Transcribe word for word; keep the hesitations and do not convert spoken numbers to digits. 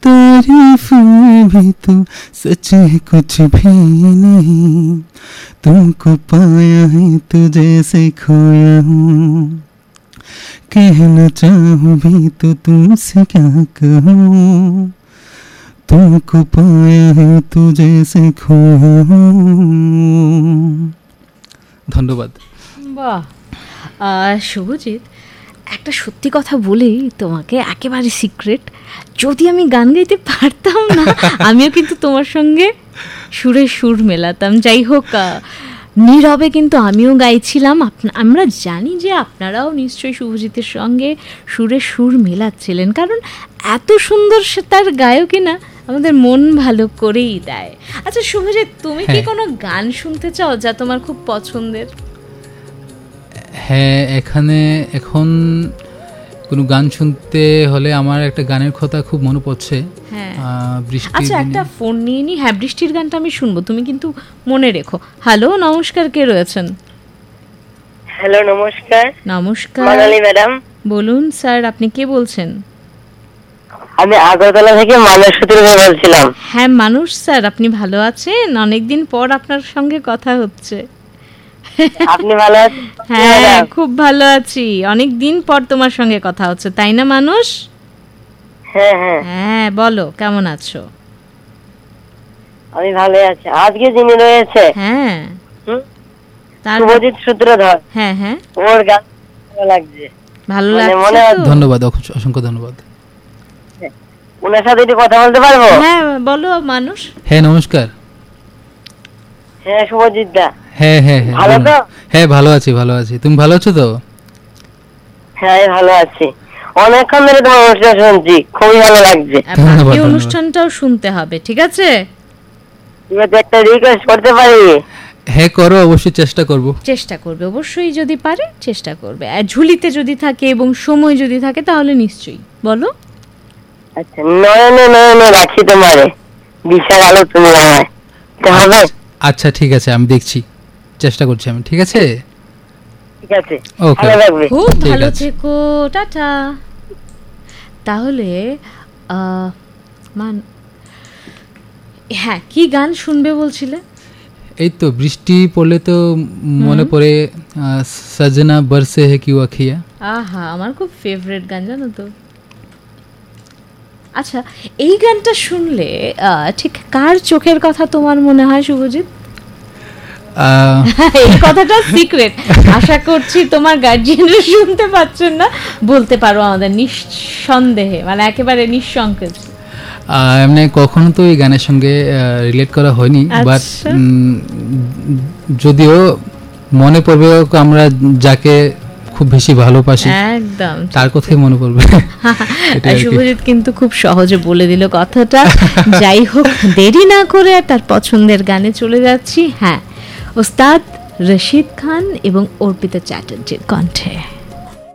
तारीफ भी तो सच है कुछ भी नहीं, तुमको पाया है तो जैसे खोया हूँ, कहना चाहूँ भी तो तुमसे क्या कहूँ, तुमको पाया है तो जैसे खोया हूँ। ধন্যবাদ। বাহ, শুভজিৎ, একটা সত্যি কথা বলি তোমাকে, একেবারে সিক্রেট, যদি আমি গান গাইতে পারতাম না আমিও কিন্তু তোমার সঙ্গে সুরে সুর মেলাতাম। যাই হোক, নীরবে কিন্তু আমিও গাইছিলাম। আমরা জানি যে আপনারাও নিশ্চয়ই শুভজিতের সঙ্গে সুরে সুর মেলাচ্ছিলেন, কারণ এত সুন্দর সে তার গায়কই না আমাদের মন ভালো করেই দেয়। আচ্ছা শুভজিৎ, তুমি কি কোনো গান শুনতে চাও যা তোমার খুব পছন্দের? হ্যাঁ, এখানে এখন কোনো গান শুনতে হলে আমার একটা গানের কথা খুব মনে পড়ছে। হ্যাঁ, আচ্ছা একটা ফোন নিয়ে নি। হ্যাঁ, বৃষ্টির গানটা আমি শুনবো, তুমি কিন্তু মনে রেখো। হ্যালো, নমস্কার, কে রয়েছেন? হ্যালো, নমস্কার। নমস্কার মানালি ম্যাডাম। বলুন স্যার, আপনি কে বলছেন? আমি আগরতলা থেকে মানুষ বলছিলাম। হ্যাঁ মানুষ স্যার, আপনি ভালো আছেন? অনেকদিন পর আপনার সঙ্গে কথা হচ্ছে। আপনি ভালো আছেন? হ্যাঁ খুব ভালো আছি, অনেক দিন পর তোমার সঙ্গে কথা হচ্ছে, তাই না মানুষ? হ্যাঁ হ্যাঁ হ্যাঁ বলো, কেমন আছো? আমি ভালো আছি। আজকে যিনি রয়েছে, হ্যাঁ শুভজিৎ সূত্রধর, হ্যাঁ হ্যাঁ, ওর গান ভালো লাগছে। ভালো লাগছে? ধন্যবাদ, অসংখ্য ধন্যবাদ। ওনার সাথে একটু কথা বলতে পারবো? হ্যাঁ বলো মানুষ। হ্যাঁ নমস্কার। হ্যাঁ শুভজিৎ দা। হ্যাঁ হ্যাঁ হ্যাঁ, ভালো তো? হ্যাঁ ভালো আছি, ভালো আছি। তুমি ভালো আছো তো? হ্যাঁ ভালো আছি, অনেকক্ষণ ধরে তোমার অনুষ্ঠান শুনছি, খুবই ভালো লাগছে। এই অনুষ্ঠানটাও শুনতে হবে, ঠিক আছে? ঠিক আছে, একটা রিকোয়েস্ট করতে পারি? হ্যাঁ করো, অবশ্যই চেষ্টা করব। চেষ্টা করবে অবশ্যই, যদি পারে চেষ্টা করবে। আর ঝুলিতে যদি থাকে এবং সময় যদি থাকে তাহলে নিশ্চয়ই বলো। আচ্ছা, নয়নে নয়নে রাখি তোমারে, বিশাল আলো তুমি আমায়, হবে? আচ্ছা ঠিক আছে, আমি দেখছি, চেষ্টা করছি আমি। ঠিক আছে ঠিক আছে, ওকে, খুব ভালো থেকো, টাটা। তাহলে মান হ্যাঁ, কি গান শুনবে বলছিলে? এই তো বৃষ্টি পড়লে তো মনে পড়ে সজনা বরসে হে কিউ আখিয়া। আহা, আমার খুব ফেভারিট গান, জানো তো। আচ্ছা, এই গানটা শুনলে ঠিক কার চোখের কথা তোমার মনে হয় শুভজিৎ? এই কথাটা সিক্রেট, আশা করছি তোমার গার্জিয়ানরা শুনতে পাচ্ছেন না, বলতে পারো আমাদের নিঃসন্দেহে, মানে একেবারে নিঃসংকোচ। এমনি কখনো তো এই গানের সঙ্গে রিলেট করা হয়নি, বাট যদিও মনে পড়বে আমরা যাকে খুব বেশি ভালোবাসি, একদম তার কথাই মনে পড়বে। শুভজিৎ কিন্তু খুব সহজে বলে দিল কথাটা। যাই হোক, দেরি না করে তার পছন্দের গানে চলে যাচ্ছি। হ্যাঁ, ওস্তাদ রশিদ খান এবং অর্পিতা চ্যাটার্জির কণ্ঠে।